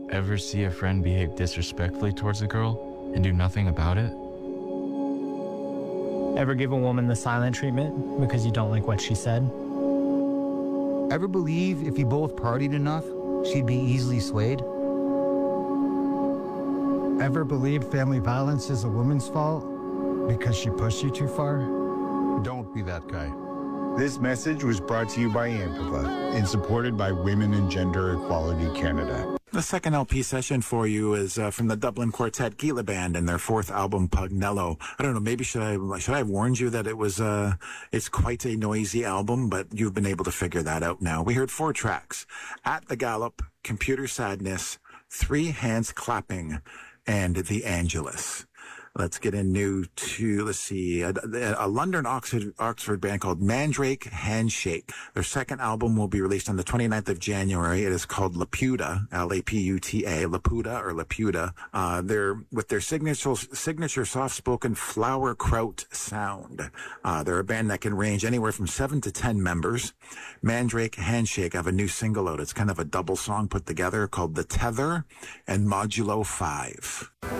ever see a friend behave disrespectfully towards a girl and do nothing about it? Ever give a woman the silent treatment because you don't like what she said? Ever believe if you both partied enough, she'd be easily swayed? Ever believe family violence is a woman's fault because she pushed you too far? Don't be that guy. This message was brought to you by AMPAPA and supported by Women and Gender Equality Canada. The second LP session for you is from the Dublin quartet Gila Band and their fourth album, Pugnello. I don't know, maybe should I have warned you that it's quite a noisy album, but you've been able to figure that out now. We heard 4 tracks: At the Gallop, Computer Sadness, Three Hands Clapping, and The Angelus. Let's get into, let's see, a London Oxford band called Mandrake Handshake. Their second album will be released on the 29th of January. It is called Laputa, L-A-P-U-T-A, Laputa or Laputa. They're with their signature soft-spoken flower kraut sound. They're a band that can range anywhere from 7 to 10 members. Mandrake Handshake have a new single out. It's kind of a double song put together called The Tether and Modulo 5.